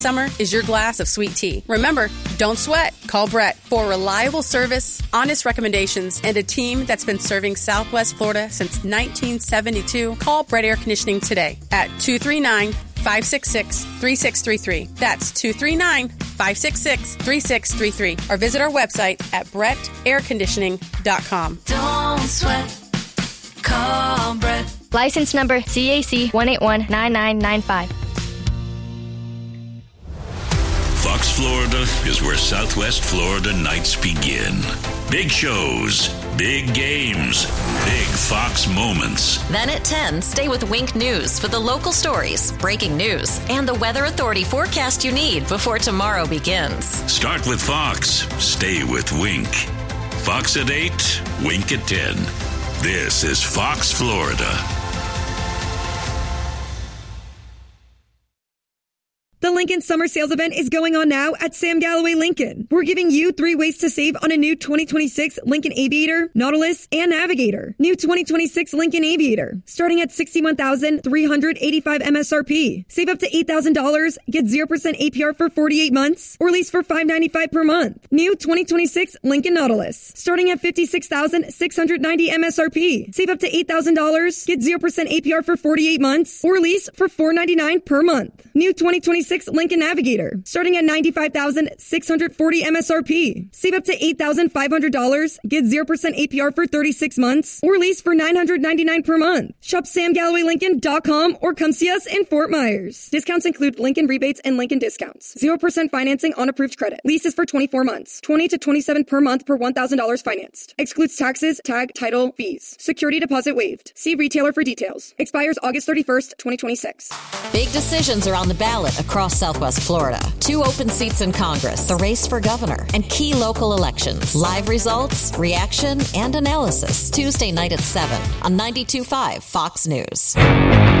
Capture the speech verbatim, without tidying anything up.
Summer is your glass of sweet tea. Remember, don't sweat. Call Brett for reliable service, honest recommendations, and a team that's been serving Southwest Florida since nineteen seventy-two. Call Brett Air Conditioning today at two three nine, five six six, three six three three. That's two three nine, five six six, three six three three. Or visit our website at brett air conditioning dot com. Don't sweat. Call Brett. License number C A C one eight one nine nine nine five. Fox Florida is where Southwest Florida nights begin. Big shows, big games, big Fox moments. Then at ten, stay with Wink News for the local stories, breaking news, and the Weather Authority forecast you need before tomorrow begins. Start with Fox, stay with Wink. Fox at eight, Wink at ten. This is Fox Florida. The Lincoln Summer Sales Event is going on now at Sam Galloway Lincoln. We're giving you three ways to save on a new twenty twenty-six Lincoln Aviator, Nautilus, and Navigator. New twenty twenty-six Lincoln Aviator, starting at sixty-one thousand three hundred eighty-five dollars M S R P. Save up to eight thousand dollars, get zero percent A P R for forty-eight months, or lease for five hundred ninety-five dollars per month. New twenty twenty-six Lincoln Nautilus, starting at fifty-six thousand six hundred ninety dollars M S R P. Save up to eight thousand dollars, get zero percent A P R for forty-eight months, or lease for four hundred ninety-nine dollars per month. New twenty twenty-six Lincoln Navigator, starting at ninety-five thousand six hundred forty dollars M S R P. Save up to eight thousand five hundred dollars, get zero percent A P R for thirty-six months, or lease for nine hundred ninety-nine dollars per month. Shop sam galloway lincoln dot com or come see us in Fort Myers. Discounts include Lincoln rebates and Lincoln discounts. zero percent financing on approved credit. Leases for twenty-four months. twenty to twenty-seven per month per one thousand dollars financed. Excludes taxes, tag, title, fees. Security deposit waived. See retailer for details. Expires August thirty-first, twenty twenty-six. Big decisions are on the ballot across Southwest Florida. Two open seats in Congress, the race for governor, and key local elections. Live results, reaction, and analysis. Tuesday night at seven on ninety-two point five Fox News.